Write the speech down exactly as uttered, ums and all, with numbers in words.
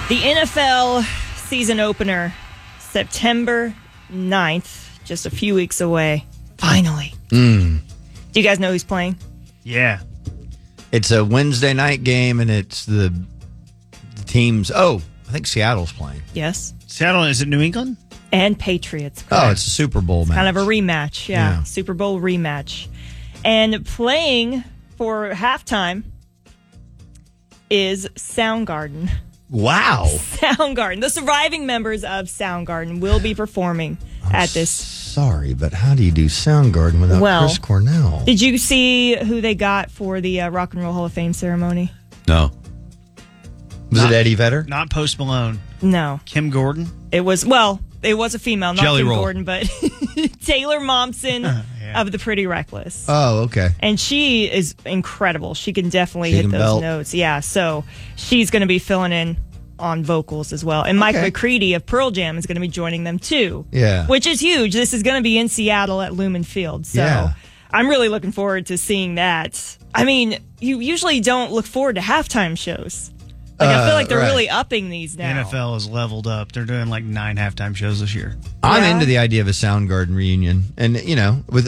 The N F L season opener, September ninth, just a few weeks away. Finally. Mm. Do you guys know who's playing? Yeah. It's a Wednesday night game, and it's the, the teams. Oh, I think Seattle's playing. Yes. Seattle, is it New England? And Patriots. Oh, correct. it's a Super Bowl match. Kind of a rematch, yeah. Yeah. Super Bowl rematch. And playing for halftime is Soundgarden. Wow. Soundgarden. The surviving members of Soundgarden will be performing I'm at this. Sorry, but how do you do Soundgarden without Well, Chris Cornell? Did you see who they got for the uh, Rock and Roll Hall of Fame ceremony? No. Was Not- it Eddie Vedder? Not Post Malone. No. Kim Gordon? It was, well, it was a female, not Jelly Kim Roll. Gordon, but Taylor Momsen Yeah. of the Pretty Reckless. Oh, okay. And she is incredible. She can definitely She hit can those belt. notes. Yeah, so she's going to be filling in on vocals as well. And Mike Okay. McCready of Pearl Jam is going to be joining them too. Yeah. Which is huge. This is going to be in Seattle at Lumen Field. So Yeah. I'm really looking forward to seeing that. I mean, you usually don't look forward to halftime shows. Like, I Uh, feel like they're right. really upping these The now. N F L has leveled up. They're doing like nine halftime shows this year. I'm Yeah. into the idea of a Soundgarden reunion. And, you know, with